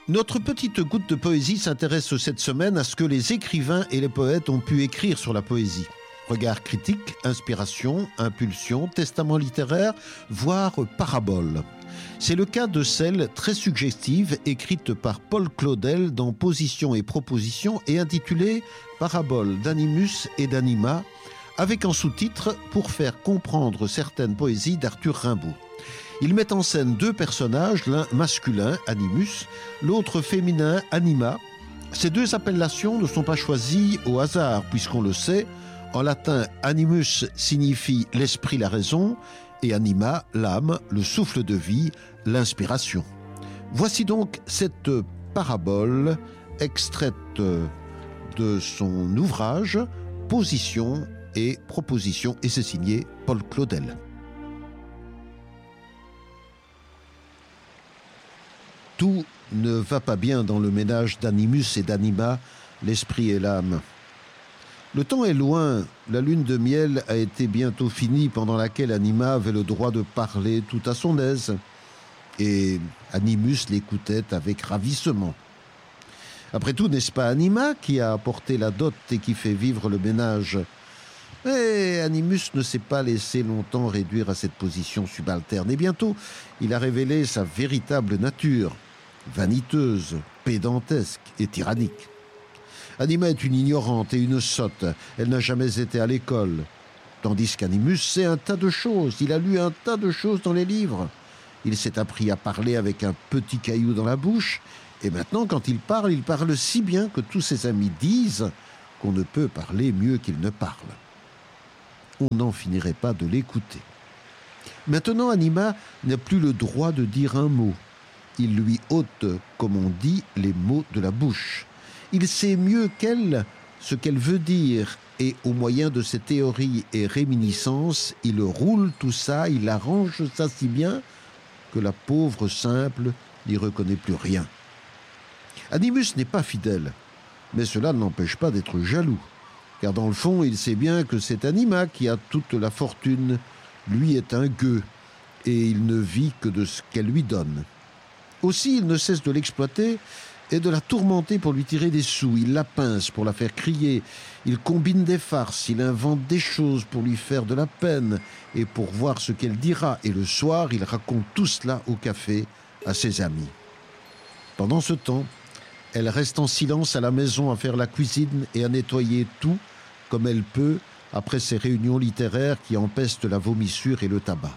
Notre petite goutte de poésie s'intéresse cette semaine à ce que les écrivains et les poètes ont pu écrire sur la poésie. Regard critique, inspiration, impulsion, testament littéraire, voire parabole. C'est le cas de celle très suggestive écrite par Paul Claudel dans Position et Proposition et intitulée Parabole d'Animus et d'Anima, avec en sous-titre Pour faire comprendre certaines poésies d'Arthur Rimbaud. Il met en scène deux personnages, l'un masculin, Animus, l'autre féminin, Anima. Ces deux appellations ne sont pas choisies au hasard, puisqu'on le sait, en latin, animus signifie l'esprit, la raison, et anima, l'âme, le souffle de vie, l'inspiration. Voici donc cette parabole extraite de son ouvrage Position et Proposition, et c'est signé Paul Claudel. Tout ne va pas bien dans le ménage d'Animus et d'Anima, l'esprit et l'âme. Le temps est loin, la lune de miel a été bientôt finie pendant laquelle Anima avait le droit de parler tout à son aise. Et Animus l'écoutait avec ravissement. Après tout, n'est-ce pas Anima qui a apporté la dot et qui fait vivre le ménage ? Mais Animus ne s'est pas laissé longtemps réduire à cette position subalterne. Et bientôt, il a révélé sa véritable nature, vaniteuse, pédantesque et tyrannique. Anima est une ignorante et une sotte. Elle n'a jamais été à l'école. Tandis qu'Animus sait un tas de choses. Il a lu un tas de choses dans les livres. Il s'est appris à parler avec un petit caillou dans la bouche. Et maintenant, quand il parle si bien que tous ses amis disent qu'on ne peut parler mieux qu'il ne parle. On n'en finirait pas de l'écouter. Maintenant, Anima n'a plus le droit de dire un mot. Il lui ôte, comme on dit, les mots de la bouche. Il sait mieux qu'elle ce qu'elle veut dire, et au moyen de ses théories et réminiscences, il roule tout ça, il arrange ça si bien que la pauvre simple n'y reconnaît plus rien. Animus n'est pas fidèle, mais cela ne l'empêche pas d'être jaloux, car dans le fond, il sait bien que c'est Anima qui a toute la fortune. Lui est un gueux, et il ne vit que de ce qu'elle lui donne. Aussi, il ne cesse de l'exploiter et de la tourmenter pour lui tirer des sous. Il la pince pour la faire crier, il combine des farces, il invente des choses pour lui faire de la peine et pour voir ce qu'elle dira. Et le soir, il raconte tout cela au café à ses amis. Pendant ce temps, elle reste en silence à la maison à faire la cuisine et à nettoyer tout comme elle peut après ces réunions littéraires qui empestent la vomissure et le tabac.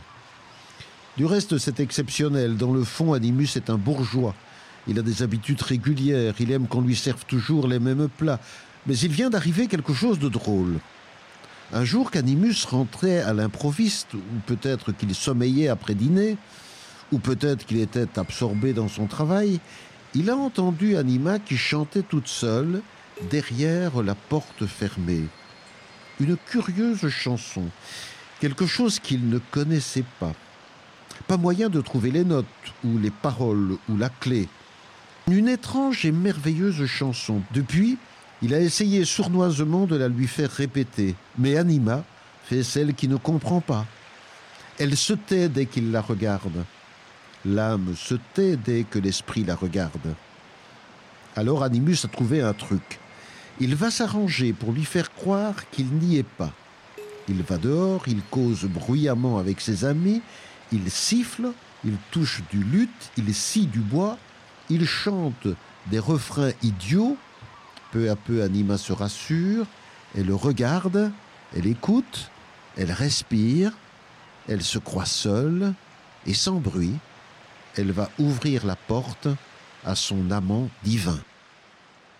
Du reste, c'est exceptionnel. Dans le fond, Animus est un bourgeois. Il a des habitudes régulières, il aime qu'on lui serve toujours les mêmes plats. Mais il vient d'arriver quelque chose de drôle. Un jour qu'Animus rentrait à l'improviste, ou peut-être qu'il sommeillait après dîner, ou peut-être qu'il était absorbé dans son travail, il a entendu Anima qui chantait toute seule, derrière la porte fermée. Une curieuse chanson, quelque chose qu'il ne connaissait pas. Pas moyen de trouver les notes, ou les paroles, ou la clé. Une étrange et merveilleuse chanson. Depuis, il a essayé sournoisement de la lui faire répéter. Mais Anima fait celle qui ne comprend pas. Elle se tait dès qu'il la regarde. L'âme se tait dès que l'esprit la regarde. Alors Animus a trouvé un truc. Il va s'arranger pour lui faire croire qu'il n'y est pas. Il va dehors, il cause bruyamment avec ses amis, il siffle, il touche du luth, il scie du bois, il chante des refrains idiots. Peu à peu, Anima se rassure, elle le regarde, elle écoute, elle respire, elle se croit seule, et sans bruit, elle va ouvrir la porte à son amant divin.